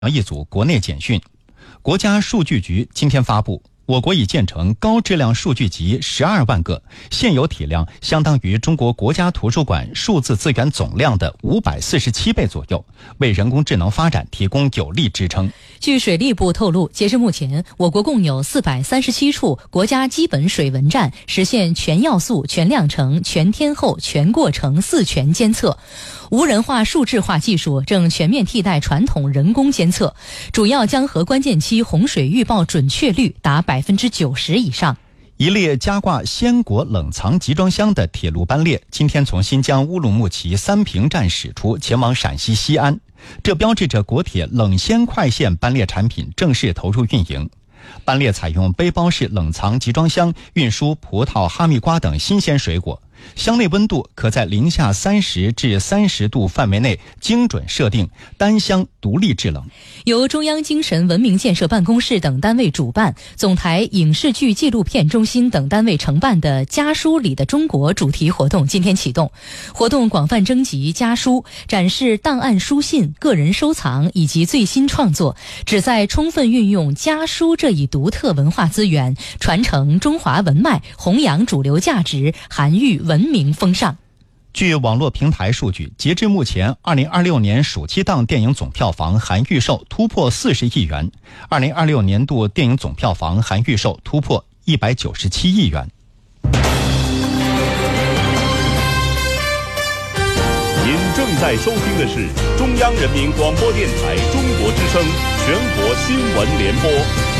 一组国内简讯。国家数据局今天发布，我国已建成高质量数据集12万个，现有体量相当于中国国家图书馆数字资源总量的547倍左右，为人工智能发展提供有力支撑。 据水利部透露，截至目前，我国共有437处国家基本水文站实现全要素、全量程、全天候、全过程4全监测。无人化数字化技术正全面替代传统人工监测，主要江河关键期洪水预报准确率达90%以上。 一列加挂鲜果冷藏集装箱的铁路班列今天从新疆乌鲁木齐三平站驶出，前往陕西西安，这标志着国铁冷鲜快线班列产品正式投入运营。班列采用背包式冷藏集装箱运输葡萄、哈密瓜等新鲜水果，箱内温度可在零下30至30度范围内精准设定，单箱独立制冷。 由中央精神文明建设办公室等单位主办，总台影视剧纪录片中心等单位承办的家书里的中国主题活动今天启动。活动广泛征集家书，展示档案书信、个人收藏以及最新创作，旨在充分运用家书这一独特文化资源，传承中华文脉，弘扬主流价值，涵育文明风尚。 据网络平台数据，截至目前，2026年暑期档电影总票房含预售突破40亿元，2026年度电影总票房含预售突破197亿元。 您正在收听的是中央人民广播电台中国之声全国新闻联播。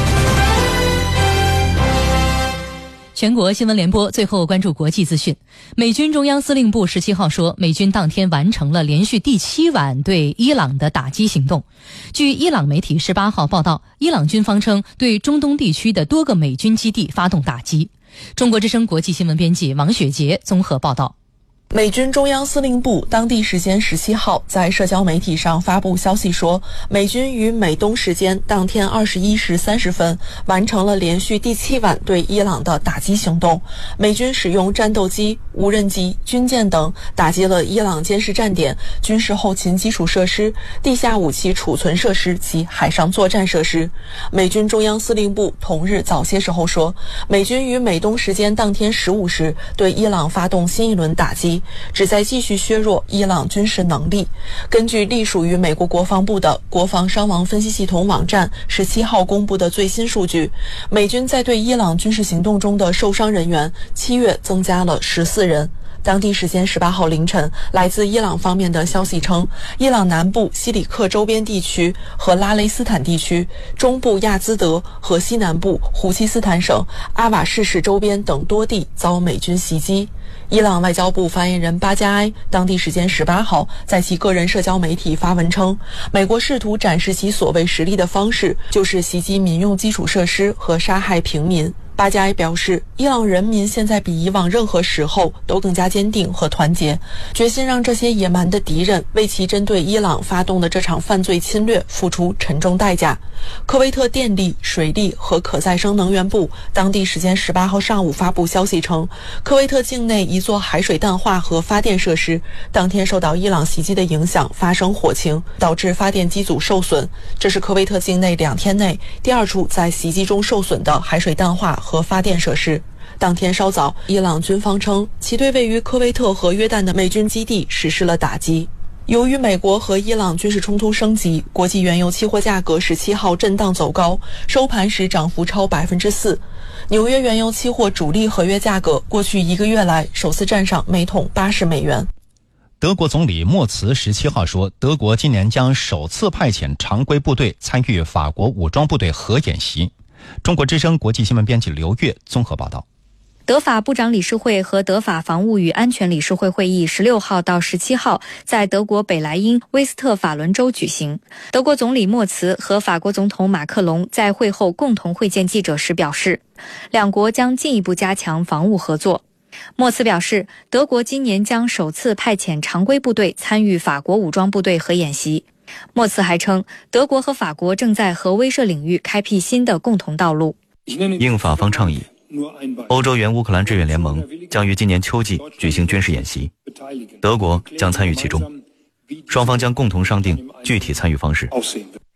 全国新闻联播最后关注国际资讯。美军中央司令部17号说，美军当天完成了连续第7晚对伊朗的打击行动。据伊朗媒体18号报道，伊朗军方称对中东地区的多个美军基地发动打击。中国之声国际新闻编辑王雪杰综合报道。 美军中央司令部当地时间17号在社交媒体上发布消息说，美军于美东时间当天21时30分完成了连续第7晚对伊朗的打击行动。美军使用战斗机、无人机、军舰等打击了伊朗监视站点、军事后勤基础设施、地下武器储存设施及海上作战设施。美军中央司令部同日早些时候说，美军于美东时间当天15时对伊朗发动新一轮打击，旨在继续削弱伊朗军事能力。根据隶属于美国国防部的国防伤亡分析系统网站17号公布的最新数据，美军在对伊朗军事行动中的受伤人员7月增加了14人。当地时间18号凌晨，来自伊朗方面的消息称，伊朗南部西里克周边地区和拉雷斯坦地区、中部亚兹德和西南部胡齐斯坦省阿瓦士市周边等多地遭美军袭击。伊朗外交部发言人巴加埃当地时间18号在其个人社交媒体发文称，美国试图展示其所谓实力的方式就是袭击民用基础设施和杀害平民。巴加埃表示，伊朗人民现在比以往任何时候都更加坚定和团结，决心让这些野蛮的敌人为其针对伊朗发动的这场犯罪侵略付出沉重代价。科威特电力、水利和可再生能源部当地时间18号上午发布消息称，科威特境内一座海水淡化和发电设施当天受到伊朗袭击的影响发生火情，导致发电机组受损。这是科威特境内2天内第2处在袭击中受损的海水淡化和发电设施。当天稍早，伊朗军方称其对位于科威特和约旦的美军基地实施了打击。由于美国和伊朗军事冲突升级，国际原油期货价格17号震荡走高，收盘时涨幅超 4%。纽约原油期货主力合约价格过去1个月来首次站上每桶80美元。 德国总理默茨17号说，德国今年将首次派遣常规部队参与法国武装部队核演习。中国之声国际新闻编辑刘月综合报道。 德法部长理事会和德法防务与安全理事会会议16号到17号在德国北莱茵威斯特法伦州举行。德国总理默茨和法国总统马克龙在会后共同会见记者时表示，两国将进一步加强防务合作。默茨表示，德国今年将首次派遣常规部队参与法国武装部队核演习。默茨还称，德国和法国正在核威慑领域开辟新的共同道路。 应法方倡议，欧洲援乌克兰志愿联盟将于今年秋季举行军事演习，德国将参与其中，双方将共同商定具体参与方式。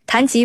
谈及